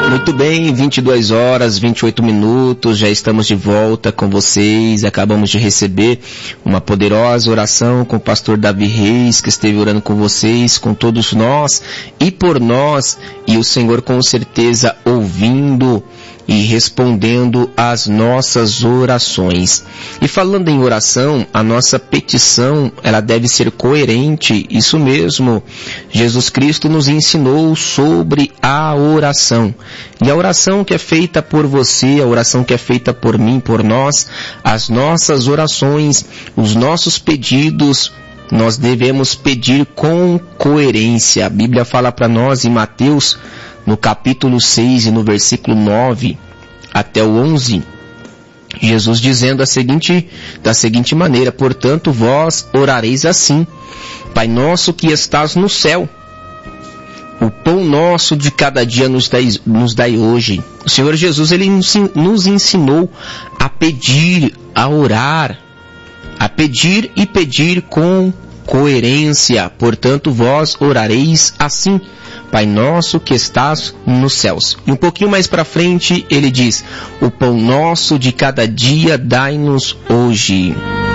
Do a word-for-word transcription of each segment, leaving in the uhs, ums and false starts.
Muito bem, vinte e duas horas, vinte e oito minutos, já estamos de volta com vocês. Acabamos de receber uma poderosa oração com o pastor Davi Reis, que esteve orando com vocês, com todos nós e por nós, e o Senhor com certeza ouvindo e respondendo às nossas orações. E falando em oração, a nossa petição, ela deve ser coerente, isso mesmo. Jesus Cristo nos ensinou sobre a oração. E a oração que é feita por você, a oração que é feita por mim, por nós, as nossas orações, os nossos pedidos, nós devemos pedir com coerência. A Bíblia fala para nós em Mateus, no capítulo seis e no versículo nove até o onze, Jesus dizendo a seguinte, da seguinte maneira: portanto, vós orareis assim: Pai nosso que estás no céu, o pão nosso de cada dia nos dai, nos dai hoje. O Senhor Jesus, Ele nos ensinou a pedir, a orar, a pedir e pedir com coerência. Portanto, vós orareis assim: Pai nosso que estás nos céus. E um pouquinho mais para frente ele diz: o pão nosso de cada dia dai-nos hoje.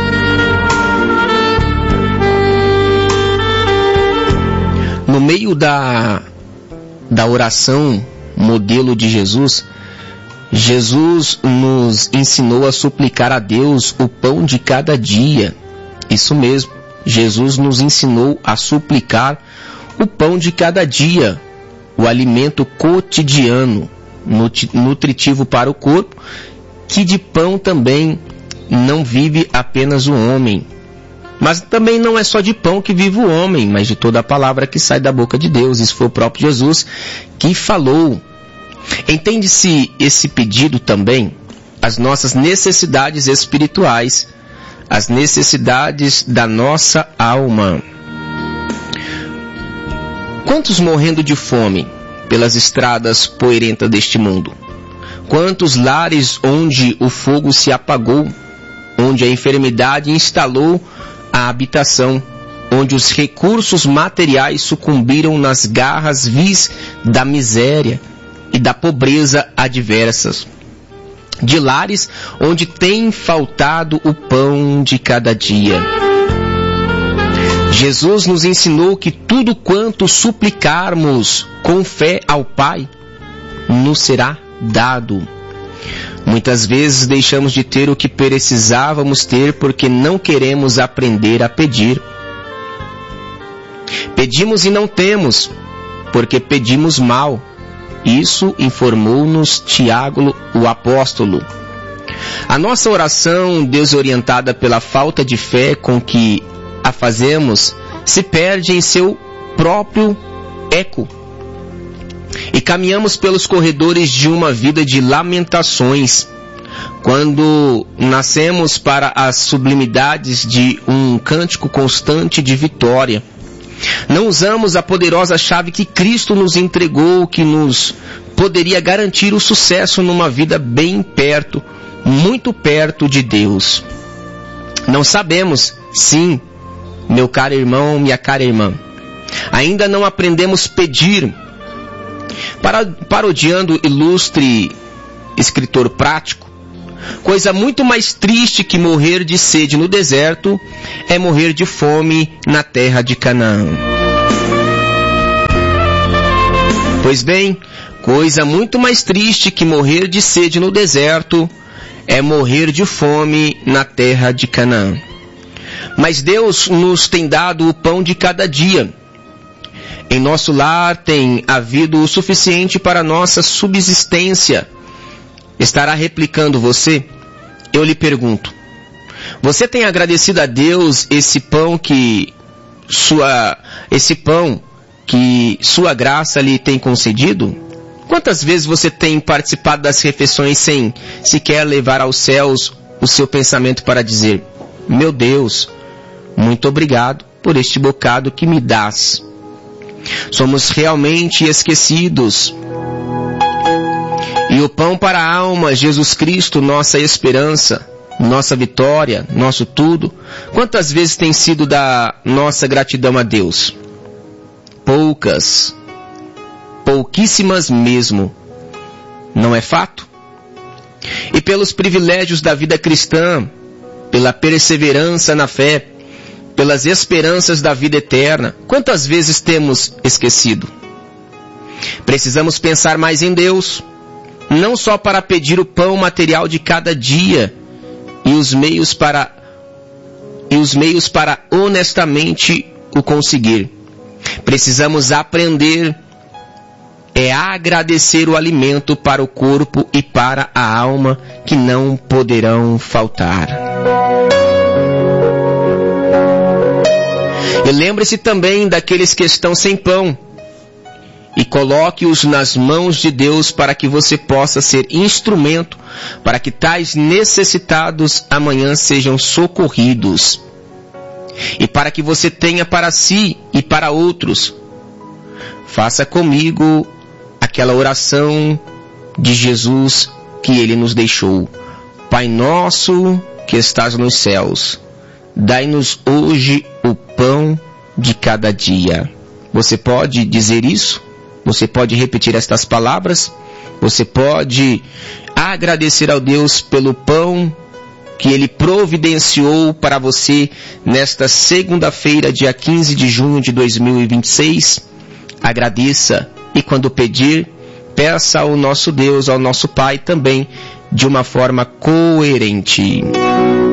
No meio da, da oração modelo de Jesus, Jesus nos ensinou a suplicar a Deus o pão de cada dia. Isso mesmo, Jesus nos ensinou a suplicar o pão de cada dia, o alimento cotidiano, nutritivo para o corpo, que de pão também não vive apenas o homem. Mas também não é só de pão que vive o homem, mas de toda a palavra que sai da boca de Deus. Isso foi o próprio Jesus que falou. Entende-se esse pedido também as nossas necessidades espirituais, as necessidades da nossa alma. Quantos morrendo de fome pelas estradas poeirentas deste mundo? Quantos lares onde o fogo se apagou, onde a enfermidade instalou a habitação, onde os recursos materiais sucumbiram nas garras vis da miséria e da pobreza adversas? De lares onde tem faltado o pão de cada dia. Jesus nos ensinou que tudo quanto suplicarmos com fé ao Pai, nos será dado. Muitas vezes deixamos de ter o que precisávamos ter porque não queremos aprender a pedir. Pedimos e não temos, porque pedimos mal. Isso informou-nos Tiago, o apóstolo. A nossa oração, desorientada pela falta de fé com que a fazemos, se perde em seu próprio eco. E caminhamos pelos corredores de uma vida de lamentações, quando nascemos para as sublimidades de um cântico constante de vitória. Não usamos a poderosa chave que Cristo nos entregou, que nos poderia garantir o sucesso numa vida bem perto, muito perto de Deus. Não sabemos, sim, meu caro irmão, minha cara irmã, ainda não aprendemos pedir. Para, parodiando o ilustre escritor prático, coisa muito mais triste que morrer de sede no deserto é morrer de fome na terra de Canaã. Pois bem, coisa muito mais triste que morrer de sede no deserto é morrer de fome na terra de Canaã. Mas Deus nos tem dado o pão de cada dia. Em nosso lar tem havido o suficiente para nossa subsistência. Estará replicando você? Eu lhe pergunto. Você tem agradecido a Deus esse pão que sua, esse pão que sua graça lhe tem concedido? Quantas vezes você tem participado das refeições sem sequer levar aos céus o seu pensamento para dizer: meu Deus, muito obrigado por este bocado que me dás. Somos realmente esquecidos. E o pão para a alma, Jesus Cristo, nossa esperança, nossa vitória, nosso tudo, quantas vezes tem sido da nossa gratidão a Deus? Poucas, pouquíssimas mesmo. Não é fato? E pelos privilégios da vida cristã, pela perseverança na fé, pelas esperanças da vida eterna, quantas vezes temos esquecido? Precisamos pensar mais em Deus, não só para pedir o pão material de cada dia e os meios para, e os meios para honestamente o conseguir. Precisamos aprender é agradecer o alimento para o corpo e para a alma que não poderão faltar. E lembre-se também daqueles que estão sem pão e coloque-os nas mãos de Deus para que você possa ser instrumento para que tais necessitados amanhã sejam socorridos. E para que você tenha para si e para outros. Faça comigo aquela oração de Jesus que ele nos deixou. Pai nosso que estás nos céus, dai-nos hoje o pão de cada dia. Você pode dizer isso? Você pode repetir estas palavras? Você pode agradecer ao Deus pelo pão que ele providenciou para você nesta segunda-feira, dia quinze de junho de dois mil e vinte e seis? Agradeça e quando pedir, peça ao nosso Deus, ao nosso Pai também, de uma forma coerente.